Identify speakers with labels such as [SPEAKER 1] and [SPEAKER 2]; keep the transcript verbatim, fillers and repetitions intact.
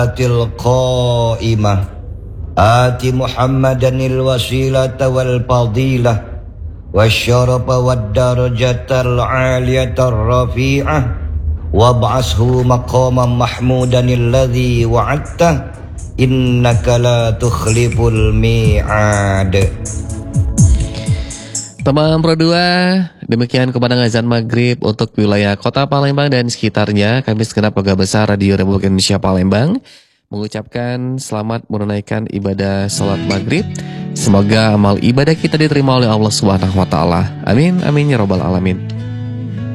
[SPEAKER 1] القائمة آت محمدا الوسيلة والفضيلة والشرف والدرجة العالية الرفيعة وابعثه مقاما محمودا الذي وعدته إنك لا تخلف الميعاد.
[SPEAKER 2] Teman Pro dua, demikian kepada azan maghrib untuk wilayah kota Palembang dan sekitarnya. Kami segenap keluarga besar Radio Republik Indonesia Palembang mengucapkan selamat menunaikan ibadah salat maghrib. Semoga amal ibadah kita diterima oleh Allah Subhanahu wa taala. Amin amin ya rabbal alamin.